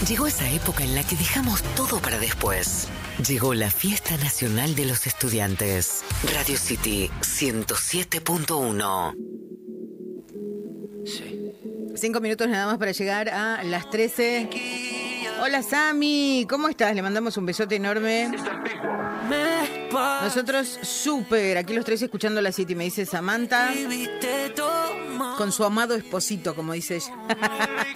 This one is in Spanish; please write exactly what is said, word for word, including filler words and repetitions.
Llegó esa época en la que dejamos todo para después. Llegó la Fiesta Nacional de los Estudiantes. Radio City ciento siete punto uno. Sí. Cinco minutos nada más para llegar a las trece. Hola Sami, ¿cómo estás? Le mandamos un besote enorme. Nosotros súper, aquí los tres escuchando la City, me dice Samantha. Con su amado esposito, como dice ella.